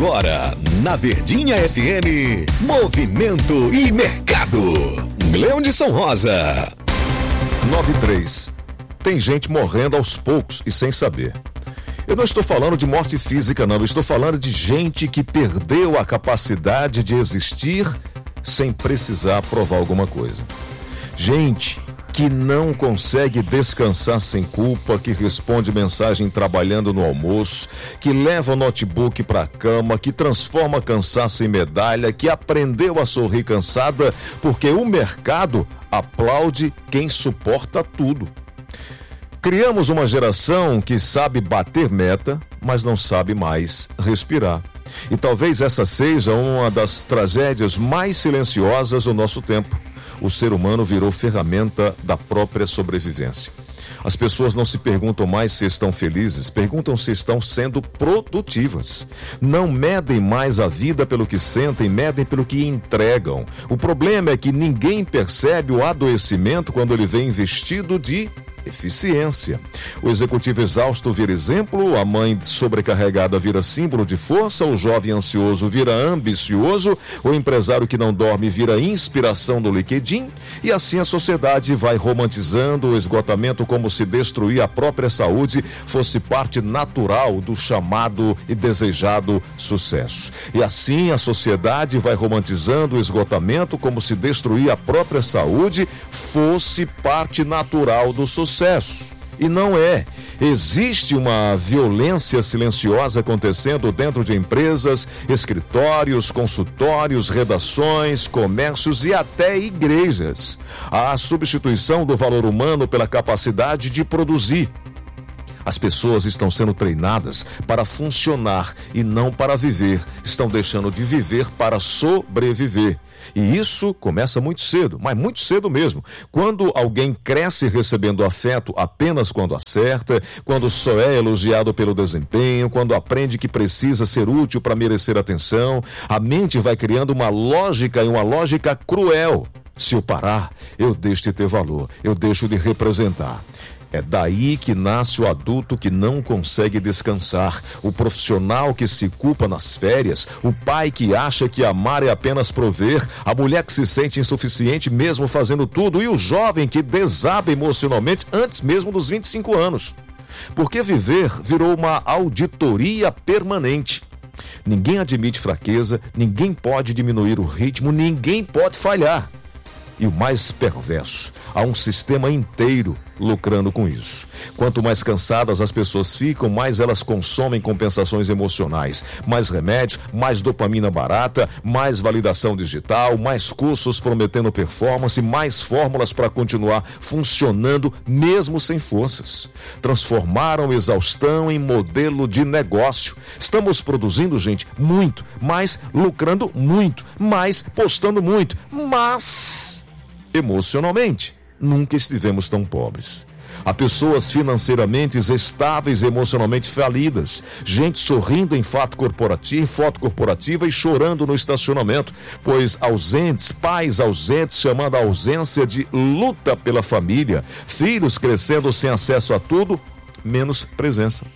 Agora, na Verdinha FM, Movimento e Mercado. Leão de São Rosa. 9:03. Tem gente morrendo aos poucos e sem saber. Eu não estou falando de morte física, não. Eu estou falando de gente que perdeu a capacidade de existir sem precisar provar alguma coisa. Gente que não consegue descansar sem culpa, que responde mensagem trabalhando no almoço, que leva o notebook para a cama, que transforma cansaço em medalha, que aprendeu a sorrir cansada, porque o mercado aplaude quem suporta tudo. Criamos uma geração que sabe bater meta, mas não sabe mais respirar. E talvez essa seja uma das tragédias mais silenciosas do nosso tempo. O ser humano virou ferramenta da própria sobrevivência. As pessoas não se perguntam mais se estão felizes, perguntam se estão sendo produtivas. Não medem mais a vida pelo que sentem, medem pelo que entregam. O problema é que ninguém percebe o adoecimento quando ele vem vestido de eficiência. O executivo exausto vira exemplo, a mãe sobrecarregada vira símbolo de força, o jovem ansioso vira ambicioso, o empresário que não dorme vira inspiração do LinkedIn, e assim a sociedade vai romantizando o esgotamento como se destruir a própria saúde fosse parte natural do chamado e desejado sucesso. E assim a sociedade vai romantizando o esgotamento como se destruir a própria saúde fosse parte natural do sucesso. E não é. Existe uma violência silenciosa acontecendo dentro de empresas, escritórios, consultórios, redações, comércios e até igrejas. A substituição do valor humano pela capacidade de produzir. As pessoas estão sendo treinadas para funcionar e não para viver. Estão deixando de viver para sobreviver. E isso começa muito cedo, mas muito cedo mesmo. Quando alguém cresce recebendo afeto apenas quando acerta, quando só é elogiado pelo desempenho, quando aprende que precisa ser útil para merecer atenção, a mente vai criando uma lógica e uma lógica cruel. Se eu parar, eu deixo de ter valor, eu deixo de representar. É daí que nasce o adulto que não consegue descansar, o profissional que se culpa nas férias, o pai que acha que amar é apenas prover, a mulher que se sente insuficiente mesmo fazendo tudo e o jovem que desaba emocionalmente antes mesmo dos 25 anos. Porque viver virou uma auditoria permanente. Ninguém admite fraqueza, ninguém pode diminuir o ritmo, ninguém pode falhar. E o mais perverso, há um sistema inteiro lucrando com isso. Quanto mais cansadas as pessoas ficam, mais elas consomem compensações emocionais, mais remédios, mais dopamina barata, mais validação digital, mais cursos prometendo performance, mais fórmulas para continuar funcionando mesmo sem forças. Transformaram exaustão em modelo de negócio. Estamos produzindo, gente, muito, mas lucrando muito, mais postando muito, mas emocionalmente nunca estivemos tão pobres. Há pessoas financeiramente estáveis e emocionalmente falidas. Gente sorrindo em foto corporativa e chorando no estacionamento, pois ausentes, pais ausentes, chamando a ausência de luta pela família, filhos crescendo sem acesso a tudo, menos presença.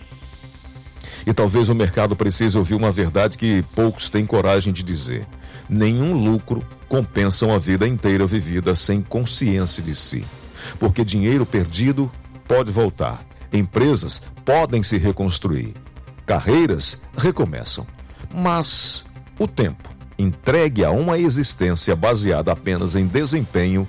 E talvez o mercado precise ouvir uma verdade que poucos têm coragem de dizer. Nenhum lucro compensa uma vida inteira vivida sem consciência de si. Porque dinheiro perdido pode voltar. Empresas podem se reconstruir. Carreiras recomeçam. Mas o tempo, entregue a uma existência baseada apenas em desempenho,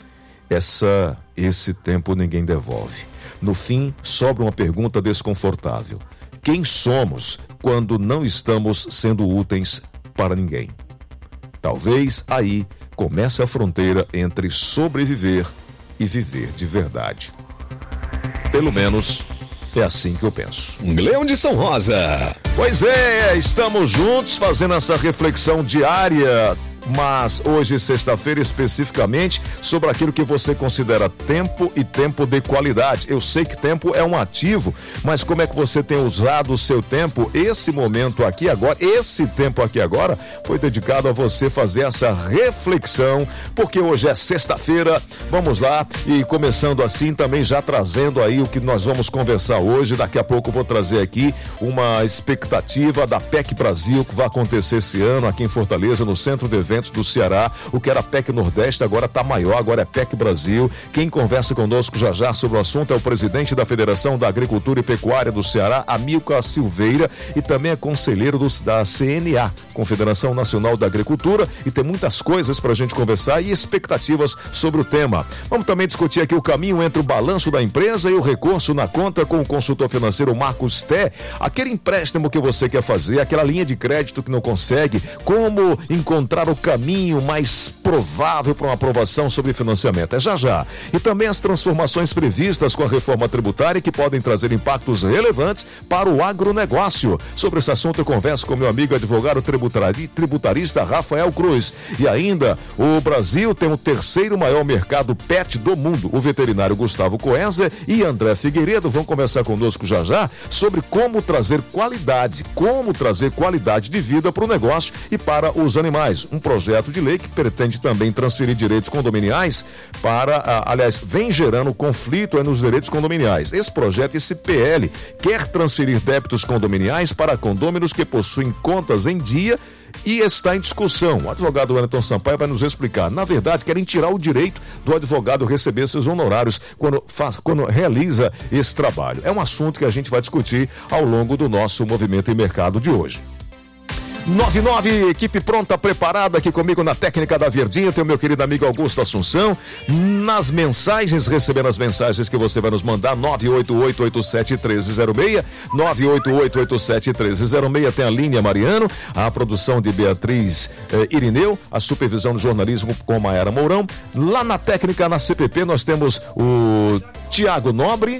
esse tempo ninguém devolve. No fim, sobra uma pergunta desconfortável. Quem somos quando não estamos sendo úteis para ninguém? Talvez aí comece a fronteira entre sobreviver e viver de verdade. Pelo menos é assim que eu penso. Leão de São Rosa. Pois é, estamos juntos fazendo essa reflexão diária mas hoje, sexta-feira, especificamente sobre aquilo que você considera tempo e tempo de qualidade. Eu sei que tempo é um ativo, mas como é que você tem usado o seu tempo? Esse momento aqui agora, esse tempo aqui agora, foi dedicado a você fazer essa reflexão, porque hoje é sexta-feira. Vamos lá, e começando assim, também já trazendo aí o que nós vamos conversar hoje. Daqui a pouco eu vou trazer aqui uma expectativa da PEC Brasil, que vai acontecer esse ano aqui em Fortaleza, no Centro de Eventos do Ceará. O que era PEC Nordeste agora está maior, agora é PEC Brasil. Quem conversa conosco já sobre o assunto é o presidente da Federação da Agricultura e Pecuária do Ceará, Amilcar Silveira, e também é conselheiro da CNA, Confederação Nacional da Agricultura, e tem muitas coisas para a gente conversar e expectativas sobre o tema. Vamos também discutir aqui o caminho entre o balanço da empresa e o recurso na conta com o consultor financeiro Marcos Té. Aquele empréstimo que você quer fazer, aquela linha de crédito que não consegue, como encontrar o caminho mais provável para uma aprovação sobre financiamento. É já. E também as transformações previstas com a reforma tributária que podem trazer impactos relevantes para o agronegócio. Sobre esse assunto eu converso com meu amigo advogado tributarista Rafael Cruz. E ainda, o Brasil tem o terceiro maior mercado pet do mundo. O veterinário Gustavo Coenza e André Figueiredo vão conversar conosco já sobre como trazer qualidade de vida para o negócio e para os animais. Um projeto de lei que pretende também transferir direitos condominiais vem gerando conflito nos direitos condominiais. Esse projeto, esse PL, quer transferir débitos condominiais para condôminos que possuem contas em dia e está em discussão. O advogado Wellington Sampaio vai nos explicar. Na verdade, querem tirar o direito do advogado receber seus honorários quando realiza esse trabalho. É um assunto que a gente vai discutir ao longo do nosso Movimento e Mercado de hoje. 99, equipe pronta, preparada aqui comigo na técnica da Verdinha. Tem o meu querido amigo Augusto Assunção. Nas mensagens, recebendo as mensagens que você vai nos mandar, 988-87-1306, 988-87-1306. Tem a Linha Mariano, a produção de Beatriz Irineu, a supervisão do jornalismo com Maera Mourão. Lá na técnica, na CPP, nós temos o Tiago Nobre,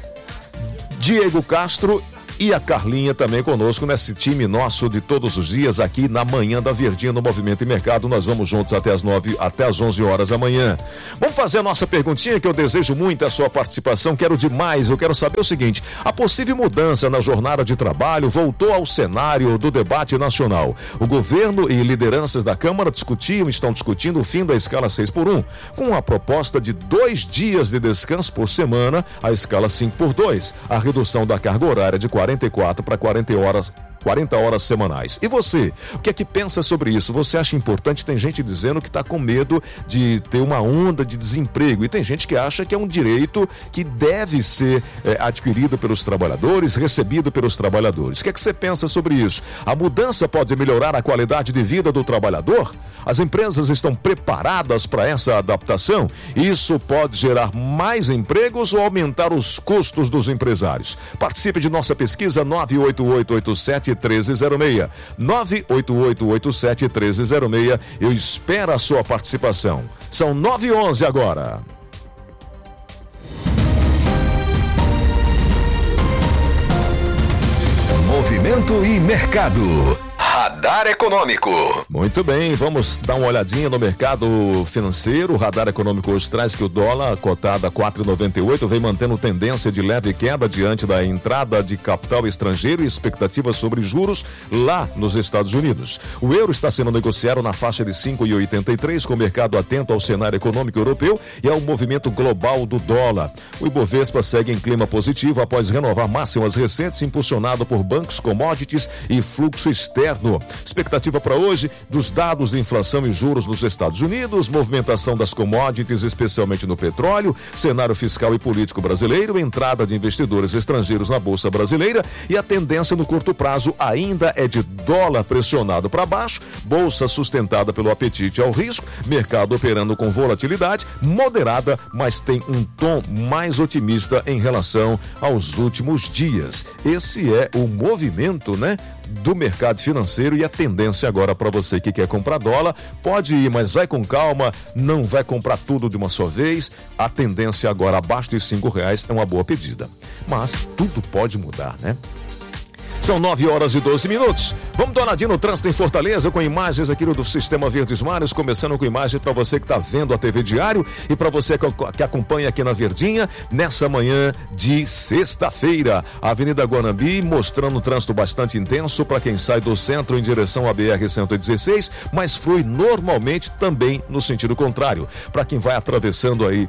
Diego Castro e a Carlinha também conosco nesse time nosso de todos os dias aqui na manhã da Verdinha no Movimento e Mercado. Nós vamos juntos até as 11 horas da manhã. Vamos fazer a nossa perguntinha, que eu desejo muito a sua participação. Quero demais, eu quero saber o seguinte: a possível mudança na jornada de trabalho voltou ao cenário do debate nacional. O governo e lideranças da Câmara estão discutindo o fim da escala 6x1, com a proposta de 2 dias de descanso por semana, a escala 5x2, a redução da carga horária de 44 para 40 horas semanais. E você, o que é que pensa sobre isso? Você acha importante? Tem gente dizendo que está com medo de ter uma onda de desemprego, e tem gente que acha que é um direito que deve ser adquirido pelos trabalhadores, recebido pelos trabalhadores. O que é que você pensa sobre isso? A mudança pode melhorar a qualidade de vida do trabalhador? As empresas estão preparadas para essa adaptação? Isso pode gerar mais empregos ou aumentar os custos dos empresários? Participe de nossa pesquisa 988-87-1306, 988-87-1306. Eu espero a sua participação. São 9h11 agora. Movimento e Mercado. Radar Econômico. Muito bem, vamos dar uma olhadinha no mercado financeiro. O Radar Econômico hoje traz que o dólar, cotado a 4,98, vem mantendo tendência de leve queda diante da entrada de capital estrangeiro e expectativas sobre juros lá nos Estados Unidos. O euro está sendo negociado na faixa de 5,83, com o mercado atento ao cenário econômico europeu e ao movimento global do dólar. O Ibovespa segue em clima positivo após renovar máximas recentes, impulsionado por bancos, commodities e fluxo externo. Expectativa para hoje dos dados de inflação e juros nos Estados Unidos, movimentação das commodities, especialmente no petróleo, cenário fiscal e político brasileiro, entrada de investidores estrangeiros na Bolsa Brasileira, e a tendência no curto prazo ainda é de dólar pressionado para baixo, bolsa sustentada pelo apetite ao risco, mercado operando com volatilidade moderada, mas tem um tom mais otimista em relação aos últimos dias. Esse é o movimento, do mercado financeiro, e a tendência agora para você que quer comprar dólar, pode ir, mas vai com calma, não vai comprar tudo de uma só vez. A tendência agora abaixo de R$5 é uma boa pedida, mas tudo pode mudar, São 9h12. Vamos dar uma olhadinha no trânsito em Fortaleza com imagens aqui do Sistema Verdes Mares, começando com imagens para você que está vendo a TV Diário e para você que acompanha aqui na Verdinha nessa manhã de sexta-feira. A Avenida Guanambi mostrando um trânsito bastante intenso para quem sai do centro em direção à BR-116, mas flui normalmente também no sentido contrário. Para quem vai atravessando aí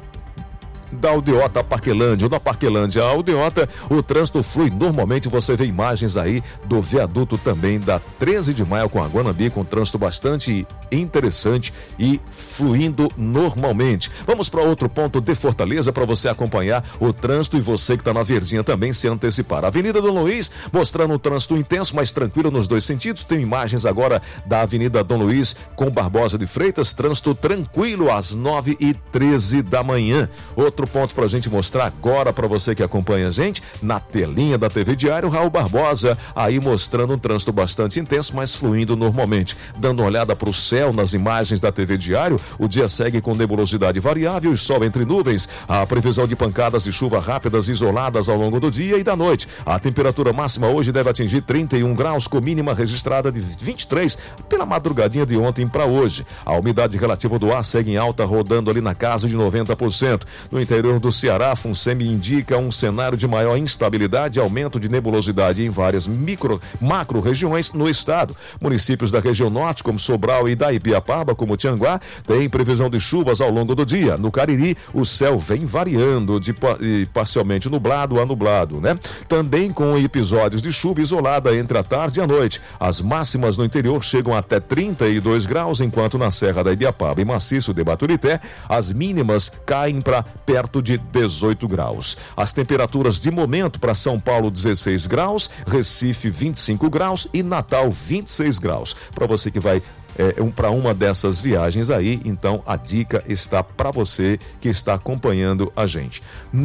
da Aldeota à Parquelândia, ou da Parquelândia à Aldeota, o trânsito flui normalmente. Você vê imagens aí do viaduto também da 13 de maio com a Guanambi, com trânsito bastante interessante e fluindo normalmente. Vamos para outro ponto de Fortaleza para você acompanhar o trânsito e você que está na Verdinha também se antecipar. Avenida Dom Luiz mostrando um trânsito intenso, mas tranquilo nos dois sentidos. Tem imagens agora da Avenida Dom Luiz com Barbosa de Freitas, trânsito tranquilo às 9h13 da manhã. Outro ponto para a gente mostrar agora para você que acompanha a gente na telinha da TV Diário, Raul Barbosa aí mostrando um trânsito bastante intenso, mas fluindo normalmente. Dando uma olhada para o céu nas imagens da TV Diário, o dia segue com nebulosidade variável e sol entre nuvens. A previsão de pancadas de chuva rápidas isoladas ao longo do dia e da noite. A temperatura máxima hoje deve atingir 31 graus, com mínima registrada de 23 pela madrugadinha de ontem para hoje. A umidade relativa do ar segue em alta, rodando ali na casa de 90%. No interior do Ceará, a FUNSEMI indica um cenário de maior instabilidade e aumento de nebulosidade em várias macro regiões no estado. Municípios da região norte, como Sobral e da Ibiapaba, como Tianguá, têm previsão de chuvas ao longo do dia. No Cariri, o céu vem variando de parcialmente nublado a nublado, né? Também com episódios de chuva isolada entre a tarde e a noite. As máximas no interior chegam até 32 graus, enquanto na Serra da Ibiapaba e Maciço de Baturité, as mínimas caem para perto de 18 graus. As temperaturas de momento para São Paulo 16 graus, Recife 25 graus e Natal 26 graus. Para você que vai para uma dessas viagens aí, então a dica está para você que está acompanhando a gente.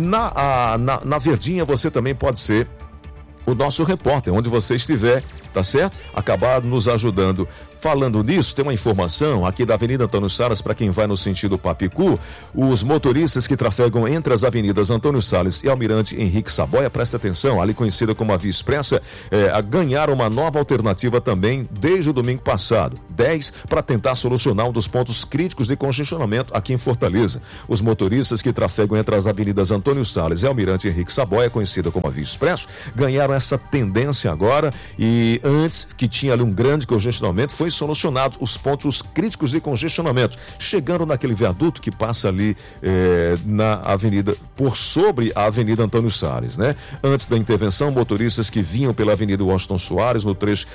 Na Verdinha você também pode ser o nosso repórter, onde você estiver, tá certo? Acabar nos ajudando. Falando nisso, tem uma informação aqui da Avenida Antônio Salles para quem vai no sentido Papicu. Os motoristas que trafegam entre as avenidas Antônio Salles e Almirante Henrique Saboia, presta atenção, ali conhecida como a Via Expressa, ganharam uma nova alternativa também desde o domingo passado, 10, para tentar solucionar um dos pontos críticos de congestionamento aqui em Fortaleza. Os motoristas que trafegam entre as avenidas Antônio Salles e Almirante Henrique Saboia, conhecida como a Via Expresso, ganharam essa tendência agora, e antes que tinha ali um grande congestionamento, foi solucionados os pontos críticos de congestionamento, chegando naquele viaduto que passa ali na avenida, por sobre a Avenida Antônio Salles, né? Antes da intervenção, motoristas que vinham pela Avenida Washington Soares, no trecho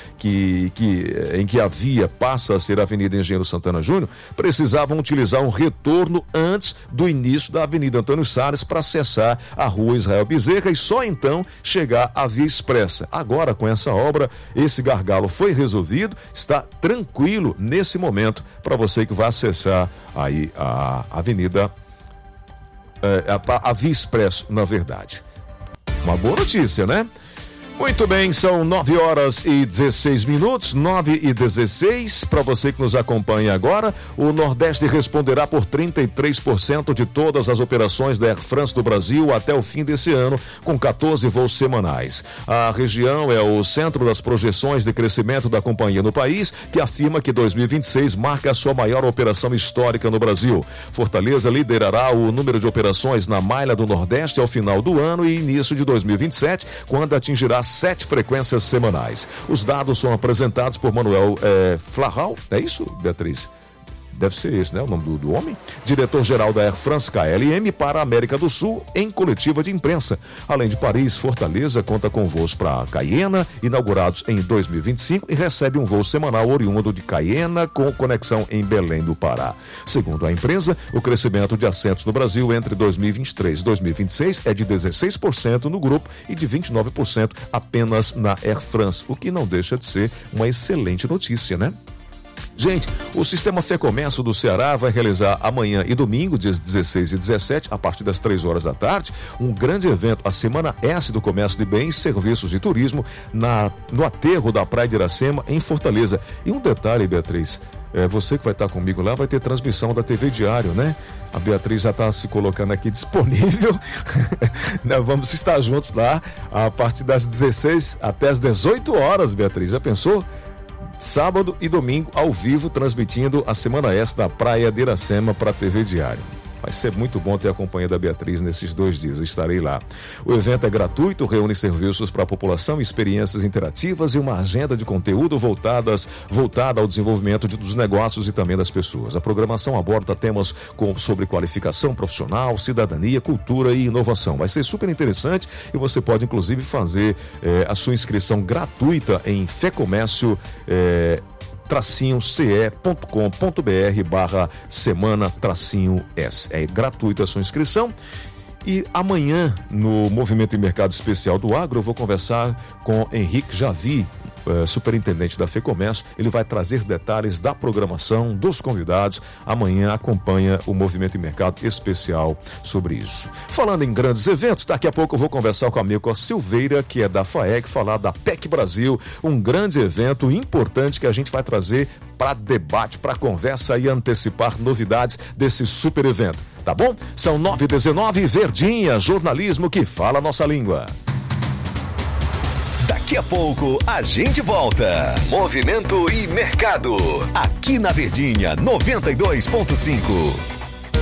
em que a via passa a ser a Avenida Engenheiro Santana Júnior, precisavam utilizar um retorno antes do início da Avenida Antônio Salles para acessar a Rua Israel Bezerra e só então chegar à Via Expressa. Agora, com essa obra, esse gargalo foi resolvido, está tranquilo nesse momento para você que vai acessar aí a avenida, a Via Expresso, na verdade. Uma boa notícia, né? Muito bem, são 9h16, 9h16. Para você que nos acompanha agora, o Nordeste responderá por 33% de todas as operações da Air France do Brasil até o fim desse ano, com 14 voos semanais. A região é o centro das projeções de crescimento da companhia no país, que afirma que 2026 marca a sua maior operação histórica no Brasil. Fortaleza liderará o número de operações na malha do Nordeste ao final do ano e início de 2027, quando atingirá 7 frequências semanais. Os dados são apresentados por Manuel Flarral, é isso, Beatriz? Deve ser esse, né? O nome do homem. Diretor-geral da Air France KLM para a América do Sul, em coletiva de imprensa. Além de Paris, Fortaleza conta com voos para Caiena, inaugurados em 2025, e recebe um voo semanal oriundo de Caiena, com conexão em Belém do Pará. Segundo a empresa, o crescimento de assentos no Brasil entre 2023 e 2026 é de 16% no grupo e de 29% apenas na Air France, o que não deixa de ser uma excelente notícia, né? Gente, o Sistema Fé Comércio do Ceará vai realizar amanhã e domingo, dias 16 e 17, a partir das 3 horas da tarde, um grande evento, a Semana S do Comércio de Bens e Serviços de Turismo, no aterro da Praia de Iracema, em Fortaleza. E um detalhe, Beatriz, você que vai estar comigo lá, vai ter transmissão da TV Diário, né? A Beatriz já está se colocando aqui disponível. Nós vamos estar juntos lá a partir das 16 até as 18 horas, Beatriz. Já pensou? Sábado e domingo, ao vivo, transmitindo a Semana Extra da Praia de Iracema para a TV Diário. Vai ser muito bom ter a companhia da Beatriz nesses 2 dias, eu estarei lá. O evento é gratuito, reúne serviços para a população, experiências interativas e uma agenda de conteúdo voltada ao desenvolvimento dos negócios e também das pessoas. A programação aborda temas sobre qualificação profissional, cidadania, cultura e inovação. Vai ser super interessante e você pode inclusive fazer a sua inscrição gratuita em fecomércio.com.br/semana-s. É gratuita a sua inscrição. E amanhã, no Movimento e Mercado Especial do Agro, eu vou conversar com Henrique Javi, superintendente da FEComércio. Ele vai trazer detalhes da programação, dos convidados. Amanhã acompanha o Movimento e Mercado Especial sobre isso. Falando em grandes eventos, daqui a pouco eu vou conversar com a Milka Silveira, que é da FAEG, falar da PEC Brasil, um grande evento importante que a gente vai trazer para debate, para conversa e antecipar novidades desse super evento. Tá bom? São 9h19, Verdinha, jornalismo que fala a nossa língua. Daqui a pouco a gente volta. Movimento e Mercado. Aqui na Verdinha 92.5.